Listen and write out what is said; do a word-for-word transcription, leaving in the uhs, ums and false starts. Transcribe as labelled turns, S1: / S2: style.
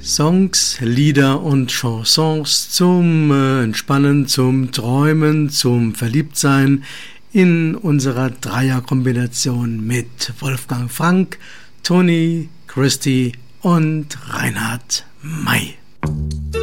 S1: Songs, Lieder und Chansons zum äh, Entspannen, zum Träumen, zum Verliebtsein in unserer Dreierkombination mit Wolfgang Frank, Toni Christie und Reinhard May.